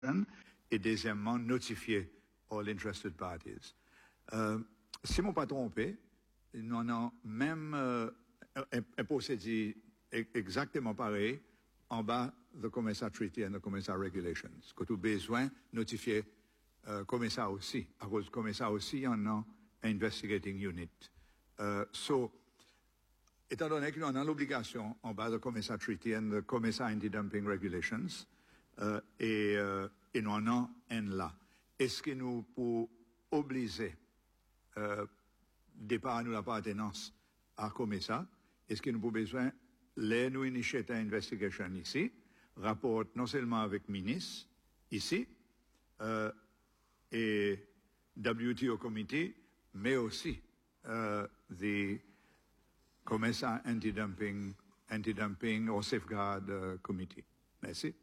et deuxièmement, notifier all interested parties. Si je ne me pas trompé, nous avons même un procédé exactement pareil en bas de Commissar Treaty and the Commissar Regulations, que tu as besoin de notifier Commissar aussi. À cause de Commissar aussi, il y en a un investigating unit. Étant donné que nous avons l'obligation en bas de Commissar Treaty and the Commissar Anti-Dumping Regulations, et nous en avons un là. Est-ce que nous pouvons obliger départ à nous l'appartenance à Commissar? Est-ce que nous avons besoin de nous initier une investigation ici, rapporte non seulement avec le ministre ici, et WTO Committee, mais aussi the Commissar Anti-Dumping or Safeguard Committee. Merci.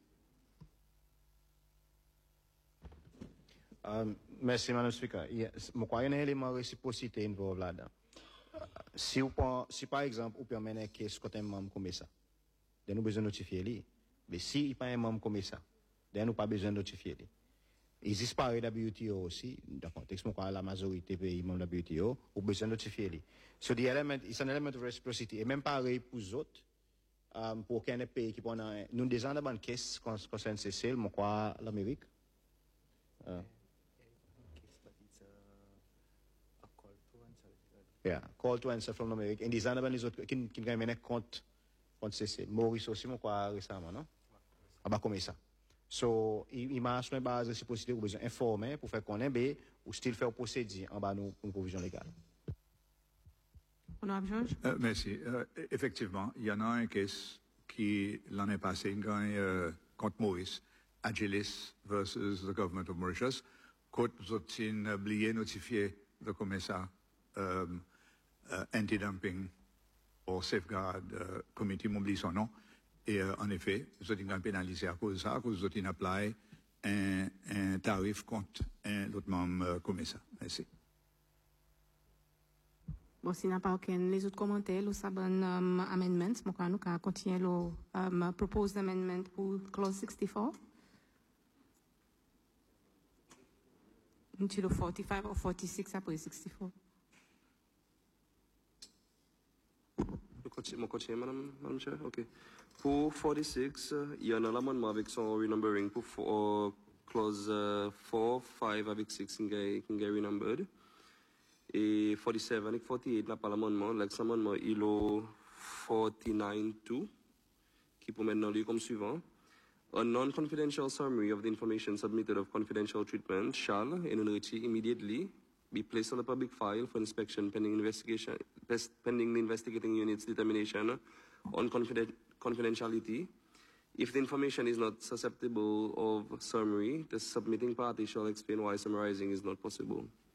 Merci, Madame Speaker. Je crois qu'il y a un élément de réciprocité involvé là-dedans. Si par exemple, vous permettez un case côté un membre comme ça, nous avons besoin de notifier lui. Mais si il n'y a pas un membre comme ça, nous n'avons pas besoin de notifier lui. Il existe pas le WTO aussi, dans le contexte où la majorité des pays membres de la WTO, ont besoin de notifier lui. So the element, it's an element of reciprocity. Et même pareil pour les autres, pour aucun pays qui prend nous déjà dans une case concernant Cécile, je crois l'Amérique. Yeah, call to answer from America. And déjà dans les autres qui gagnent compte Cécile. Maurice aussi, je crois récemment, non? Ah bah comme ça. So, il m'a sur une base de réciprocité ou besoin informer pour faire connaître ou style faire procédure en bas nous une provision légale. Honorable Georges. Merci. Effectivement, il y en a un case qui l'année passée contre Maurice, Agilis versus the government of Mauritius, côte zotin oublié notifié le commissaire anti-dumping or safeguard committee, m'oublie son nom. Et en effet, nous avons pénalisé à cause de ça, à cause de nous appelé un tarif contre l'autre membre commissaire. Merci. Bon, s'il n'y a pas aucun les autres commentaires, nous avons amendments. Nous allons continuer le proposed amendment pour clause 64. Until 45 or 46 après 64. Mon coach, Madame Chair, ok. Pour 46, il y a un amendement avec son renumbering pour clause 4, 5 avec 6 qui est renumbered. Et 47 et 48 n'a pas l'amendement. L'examendement il est 49-2 qui peut maintenant lire comme suivant. A non-confidential summary of the information submitted of confidential treatment shall, in enrichi, immediately be placed on the public file for inspection pending the investigating unit's determination on confidentiality. If the information is not susceptible of summary, the submitting party shall explain why summarizing is not possible.